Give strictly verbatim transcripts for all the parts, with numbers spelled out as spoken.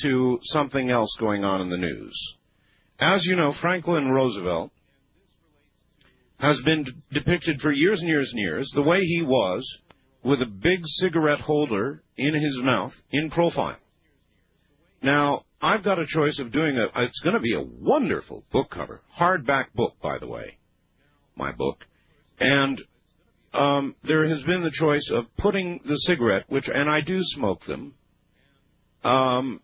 to something else going on in the news. As you know, Franklin Roosevelt has been d- depicted for years and years and years the way he was, with a big cigarette holder in his mouth in profile. Now, I've got a choice of doing a, it's going to be a wonderful book cover, hardback book, by the way, my book, and um, there has been the choice of putting the cigarette, which, and I do smoke them, um,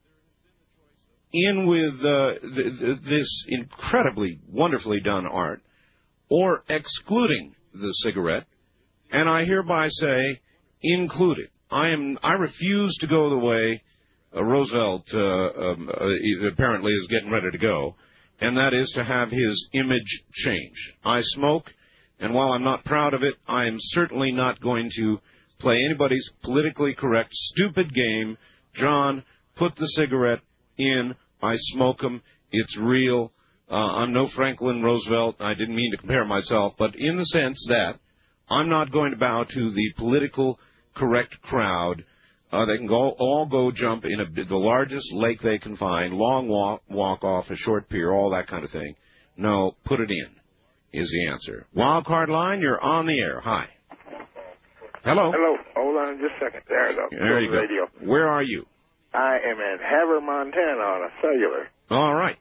in with uh, th- th- this incredibly wonderfully done art, or excluding the cigarette, and I hereby say include it. I am. I refuse to go the way uh, Roosevelt uh, um, uh, apparently is getting ready to go, and that is to have his image change. I smoke, and while I'm not proud of it, I am certainly not going to play anybody's politically correct, stupid game. John, put the cigarette in. I smoke them. It's real. Uh, I'm no Franklin Roosevelt. I didn't mean to compare myself, but in the sense that I'm not going to bow to the political correct crowd. Uh, they can go, all go jump in a, the largest lake they can find, long walk, walk off a short pier, all that kind of thing. No, put it in is the answer. Wildcard line, you're on the air. Hi. Hello. Hello. Hold on just a second. There you go. There you go. Radio. Where are you? I am in Havre, Montana on a cellular. All right.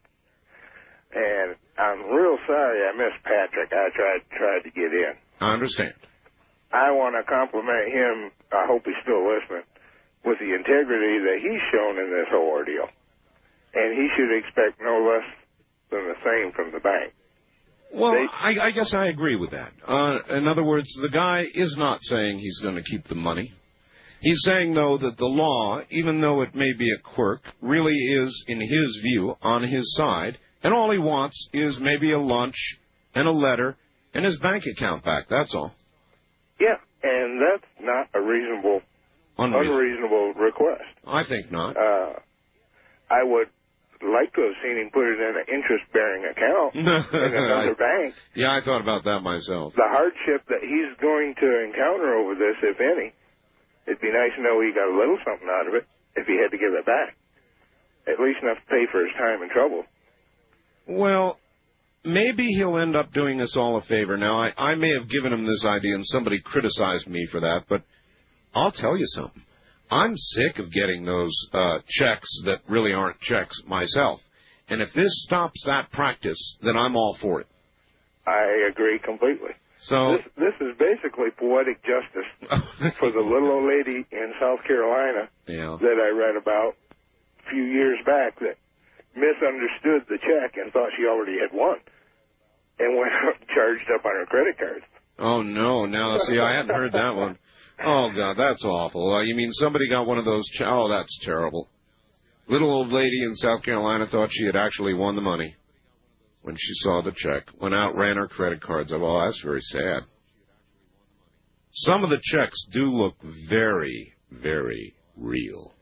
And I'm real sorry I missed Patrick. I tried tried to get in. I understand. I want to compliment him, I hope he's still listening, with the integrity that he's shown in this whole ordeal. And he should expect no less than the same from the bank. Well, they, I, I guess I agree with that. Uh, in other words, the guy is not saying he's going to keep the money. He's saying, though, that the law, even though it may be a quirk, really is, in his view, on his side. And all he wants is maybe a lunch and a letter and his bank account back. That's all. Yeah, and that's not a reasonable, Unreasonable, unreasonable request. I think not. Uh, I would like to have seen him put it in an interest-bearing account in another bank. Yeah, I thought about that myself. The hardship that he's going to encounter over this, if any, it'd be nice to know he got a little something out of it if he had to give it back. At least enough to pay for his time and trouble. Well, maybe he'll end up doing us all a favor. Now, I, I may have given him this idea and somebody criticized me for that, but I'll tell you something. I'm sick of getting those uh, checks that really aren't checks myself. And if this stops that practice, then I'm all for it. I agree completely. So This, this is basically poetic justice for the little old lady in South Carolina yeah. that I read about a few years back that misunderstood the check and thought she already had won and went out and charged up on her credit card. Oh, no. Now, see, I hadn't heard that one. Oh, God, that's awful. Uh, you mean somebody got one of those... Ch- oh, that's terrible. Little old lady in South Carolina thought she had actually won the money when she saw the check. Went out, ran her credit cards up. Oh, that's very sad. Some of the checks do look very, very real.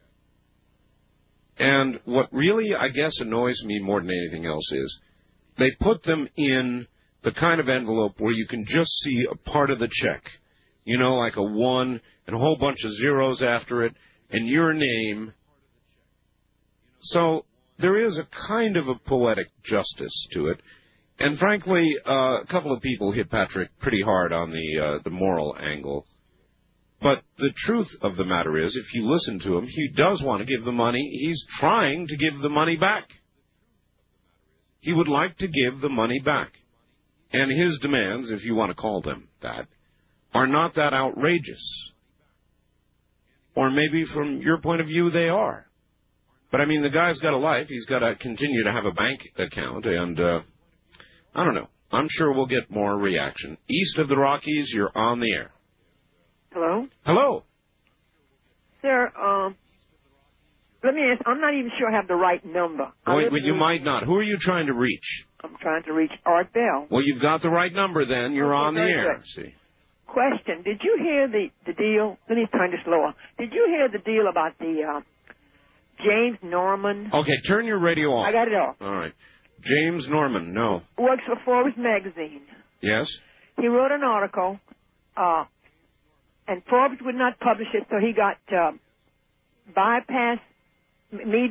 And what really, I guess, annoys me more than anything else is they put them in the kind of envelope where you can just see a part of the check. You know, like a one and a whole bunch of zeros after it and your name. So there is a kind of a poetic justice to it. And frankly, uh, a couple of people hit Patrick pretty hard on the uh, the moral angle. But the truth of the matter is, if you listen to him, he does want to give the money. He's trying to give the money back. He would like to give the money back. And his demands, if you want to call them that, are not that outrageous. Or maybe from your point of view, they are. But, I mean, the guy's got a life. He's got to continue to have a bank account. And, uh, I don't know. I'm sure we'll get more reaction. East of the Rockies, you're on the air. Hello? Hello. Sir, um, let me ask, I'm not even sure I have the right number. Wait, wait, you might not. Who are you trying to reach? I'm trying to reach Art Bell. Well, you've got the right number then. You're okay, on the air. Good. See. Question, did you hear the, the deal? Let me turn this lower. Did you hear the deal about the uh, James Norman? Okay, turn your radio off. I got it off. All right. James Norman, no. Works for Forbes magazine. Yes? He wrote an article, uh, and Forbes would not publish it, so he got uh, bypass media.